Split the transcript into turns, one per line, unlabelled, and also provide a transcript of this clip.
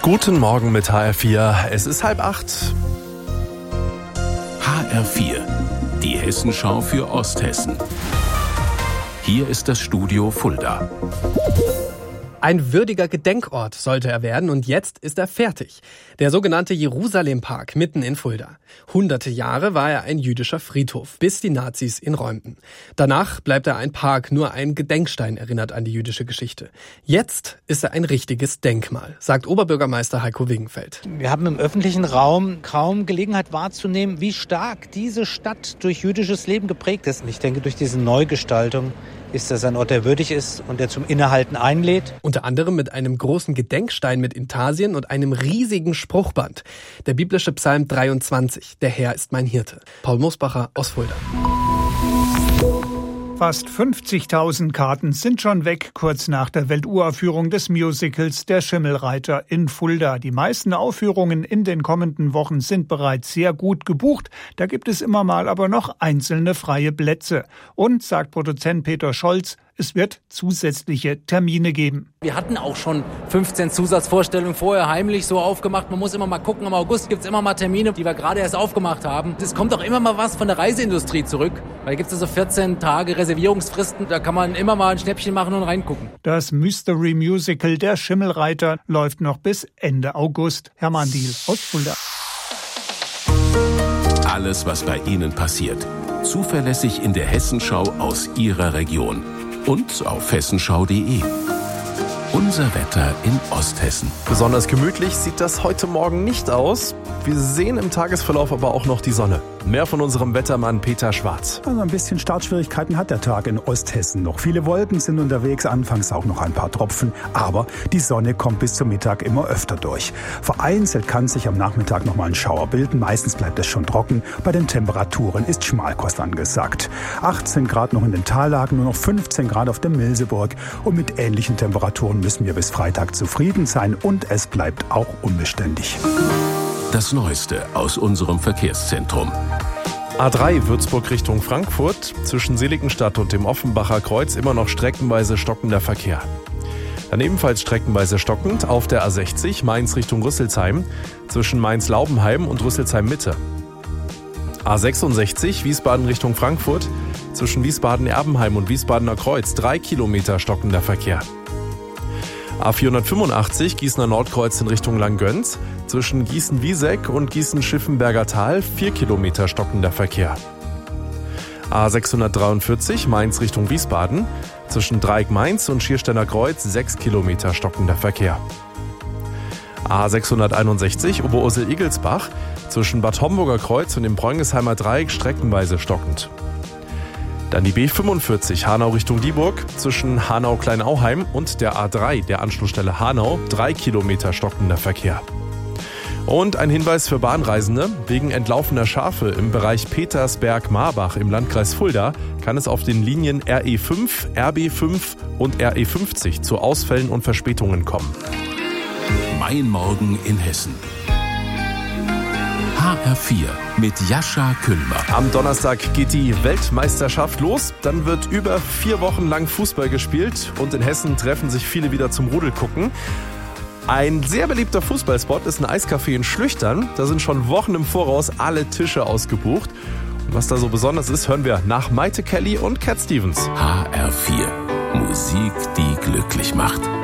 Guten Morgen mit HR4. Es ist 7:30.
HR4, die Hessenschau für Osthessen. Hier ist das Studio Fulda.
Ein würdiger Gedenkort sollte er werden und jetzt ist er fertig. Der sogenannte Jerusalem-Park mitten in Fulda. Hunderte Jahre war er ein jüdischer Friedhof, bis die Nazis ihn räumten. Danach bleibt er ein Park, nur ein Gedenkstein erinnert an die jüdische Geschichte. Jetzt ist er ein richtiges Denkmal, sagt Oberbürgermeister Heiko Wingenfeld.
Wir haben im öffentlichen Raum kaum Gelegenheit wahrzunehmen, wie stark diese Stadt durch jüdisches Leben geprägt ist. Und ich denke, durch diese Neugestaltung ist das ein Ort, der würdig ist und der zum Innehalten einlädt.
Unter anderem mit einem großen Gedenkstein mit Intarsien und einem riesigen Spruchband. Der biblische Psalm 23, der Herr ist mein Hirte. Paul Mosbacher aus Fulda.
Fast 50.000 Karten sind schon weg, kurz nach der Welturaufführung des Musicals Der Schimmelreiter in Fulda. Die meisten Aufführungen in den kommenden Wochen sind bereits sehr gut gebucht. Da gibt es immer mal aber noch einzelne freie Plätze. Und, sagt Produzent Peter Scholz, es wird zusätzliche Termine geben.
Wir hatten auch schon 15 Zusatzvorstellungen vorher heimlich so aufgemacht. Man muss immer mal gucken, im August gibt es immer mal Termine, die wir gerade erst aufgemacht haben. Es kommt auch immer mal was von der Reiseindustrie zurück, weil gibt es so 14 Tage Reservierungsfristen. Da kann man immer mal ein Schnäppchen machen und reingucken.
Das Mystery Musical Der Schimmelreiter läuft noch bis Ende August. Hermann Diehl aus Fulda.
Alles, was bei Ihnen passiert, zuverlässig in der Hessenschau aus Ihrer Region. Und auf hessenschau.de. Unser Wetter in Osthessen.
Besonders gemütlich sieht das heute Morgen nicht aus. Wir sehen im Tagesverlauf aber auch noch die Sonne. Mehr von unserem Wettermann Peter Schwarz.
Also ein bisschen Startschwierigkeiten hat der Tag in Osthessen noch. Viele Wolken sind unterwegs, anfangs auch noch ein paar Tropfen. Aber die Sonne kommt bis zum Mittag immer öfter durch. Vereinzelt kann sich am Nachmittag noch mal ein Schauer bilden. Meistens bleibt es schon trocken. Bei den Temperaturen ist Schmalkost angesagt. 18 Grad noch in den Tallagen, nur noch 15 Grad auf der Milseburg. Und mit ähnlichen Temperaturen müssen wir bis Freitag zufrieden sein. Und es bleibt auch unbeständig.
Das Neueste aus unserem Verkehrszentrum.
A3 Würzburg Richtung Frankfurt. Zwischen Seligenstadt und dem Offenbacher Kreuz immer noch streckenweise stockender Verkehr. Dann ebenfalls streckenweise stockend auf der A60 Mainz Richtung Rüsselsheim. Zwischen Mainz-Laubenheim und Rüsselsheim-Mitte. A66 Wiesbaden Richtung Frankfurt. Zwischen Wiesbaden-Erbenheim und Wiesbadener Kreuz 3 Kilometer stockender Verkehr. A485 Gießener Nordkreuz in Richtung Langgöns. Zwischen Gießen-Wieseck und Gießen-Schiffenberger Tal 4 Kilometer stockender Verkehr. A643 Mainz Richtung Wiesbaden. Zwischen Dreieck-Mainz und Schiersteiner Kreuz 6 Kilometer stockender Verkehr. A661 Oberursel-Igelsbach. Zwischen Bad Homburger Kreuz und dem Bräunisheimer Dreieck streckenweise stockend. Dann die B45 Hanau Richtung Dieburg, zwischen Hanau-Kleinauheim und der A3, der Anschlussstelle Hanau, 3 Kilometer stockender Verkehr. Und ein Hinweis für Bahnreisende: Wegen entlaufener Schafe im Bereich Petersberg-Marbach im Landkreis Fulda kann es auf den Linien RE5, RB5 und RE50 zu Ausfällen und Verspätungen kommen.
Mein Morgen in Hessen. HR4 mit Jascha Kühlmer.
Am Donnerstag geht die Weltmeisterschaft los. Dann wird über 4 Wochen lang Fußball gespielt und in Hessen treffen sich viele wieder zum Rudelgucken. Ein sehr beliebter Fußballspot ist ein Eiscafé in Schlüchtern. Da sind schon Wochen im Voraus alle Tische ausgebucht. Und was da so besonders ist, hören wir nach Maite Kelly und Cat Stevens.
HR4, Musik, die glücklich macht.